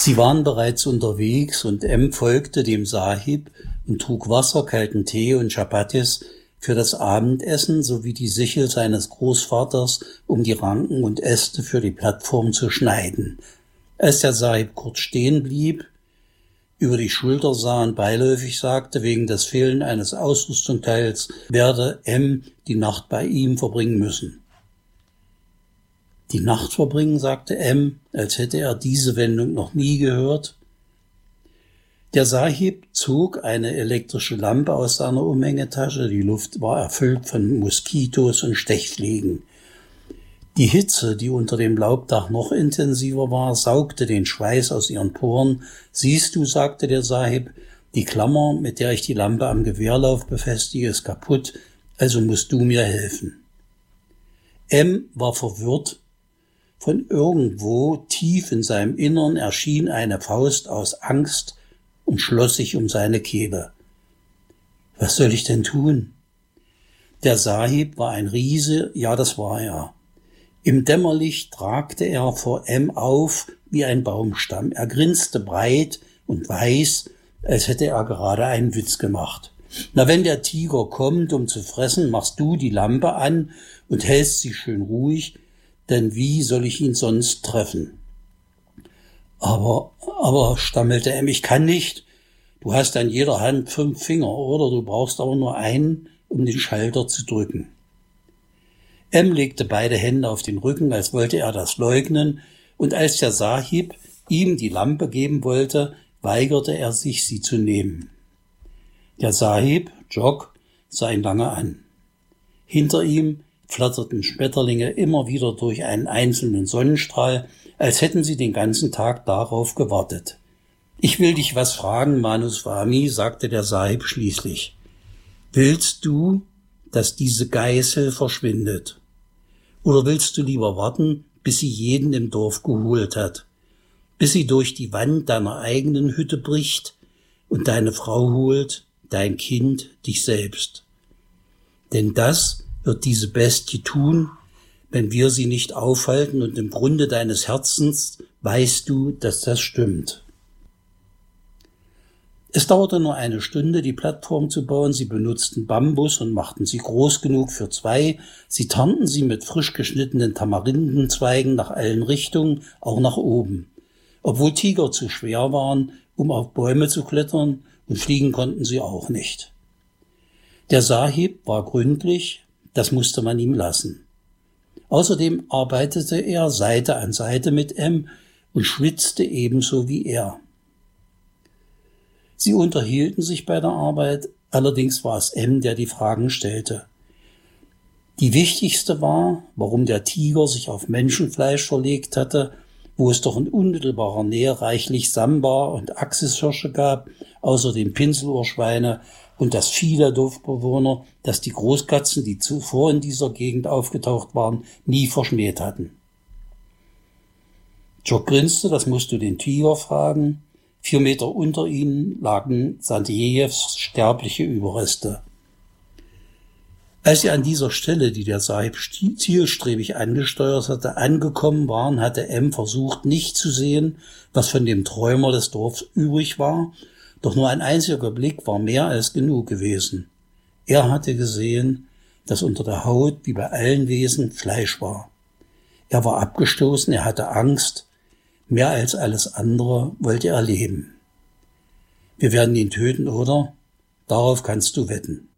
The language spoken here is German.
Sie waren bereits unterwegs und folgte dem Sahib und trug Wasser, kalten Tee und Chapatis für das Abendessen sowie die Sichel seines Großvaters, um die Ranken und Äste für die Plattform zu schneiden. Als der Sahib kurz stehen blieb, über die Schulter sah und beiläufig sagte, wegen des Fehlens eines Ausrüstungsteils werde die Nacht bei ihm verbringen müssen. Die Nacht verbringen, sagte als hätte er diese Wendung noch nie gehört. Der Sahib zog eine elektrische Lampe aus seiner Umhängetasche. Die Luft war erfüllt von Moskitos und Stechfliegen. Die Hitze, die unter dem Laubdach noch intensiver war, saugte den Schweiß aus ihren Poren. Siehst du, sagte der Sahib, die Klammer, mit der ich die Lampe am Gewehrlauf befestige, ist kaputt, also musst du mir helfen. War verwirrt. Von irgendwo tief in seinem Innern erschien eine Faust aus Angst und schloss sich um seine Kehle. Was soll ich denn tun? Der Sahib war ein Riese, ja, das war er. Im Dämmerlicht ragte er vor auf wie ein Baumstamm. Er grinste breit und weiß, als hätte er gerade einen Witz gemacht. Na, wenn der Tiger kommt, um zu fressen, machst du die Lampe an und hältst sie schön ruhig, denn wie soll ich ihn sonst treffen? Aber, stammelte ich kann nicht. Du hast an jeder Hand 5 Finger, oder? Du brauchst aber nur einen, um den Schalter zu drücken. Legte beide Hände auf den Rücken, als wollte er das leugnen, und als der Sahib ihm die Lampe geben wollte, weigerte er sich, sie zu nehmen. Der Sahib, Jog, sah ihn lange an. Hinter ihm flatterten Schmetterlinge immer wieder durch einen einzelnen Sonnenstrahl, als hätten sie den ganzen Tag darauf gewartet. Ich will dich was fragen, Manuswami, sagte der Sahib schließlich. Willst du, dass diese Geißel verschwindet? Oder willst du lieber warten, bis sie jeden im Dorf geholt hat? Bis sie durch die Wand deiner eigenen Hütte bricht und deine Frau holt, dein Kind, dich selbst? Denn das wird diese Bestie tun, wenn wir sie nicht aufhalten, und im Grunde deines Herzens weißt du, dass das stimmt. Es dauerte nur eine Stunde, die Plattform zu bauen. Sie benutzten Bambus und machten sie groß genug für 2. Sie tarnten sie mit frisch geschnittenen Tamarindenzweigen nach allen Richtungen, auch nach oben. Obwohl Tiger zu schwer waren, um auf Bäume zu klettern, und fliegen konnten sie auch nicht. Der Sahib war gründlich, das musste man ihm lassen. Außerdem arbeitete er Seite an Seite mit und schwitzte ebenso wie er. Sie unterhielten sich bei der Arbeit, allerdings war es der die Fragen stellte. Die wichtigste war, warum der Tiger sich auf Menschenfleisch verlegt hatte, wo es doch in unmittelbarer Nähe reichlich Sambar und Axishirsche gab, außerdem Pinselohrschweine und das Vieh der Dorfbewohner, das die Großkatzen, die zuvor in dieser Gegend aufgetaucht waren, nie verschmäht hatten. Jock grinste, das musst du den Tiger fragen. 4 Meter unter ihnen lagen Sandejews sterbliche Überreste. Als sie an dieser Stelle, die der Sahib zielstrebig angesteuert hatte, angekommen waren, hatte versucht, nicht zu sehen, was von dem Träumer des Dorfs übrig war, doch nur ein einziger Blick war mehr als genug gewesen. Er hatte gesehen, dass unter der Haut, wie bei allen Wesen, Fleisch war. Er war abgestoßen, er hatte Angst. Mehr als alles andere wollte er leben. Wir werden ihn töten, oder? Darauf kannst du wetten.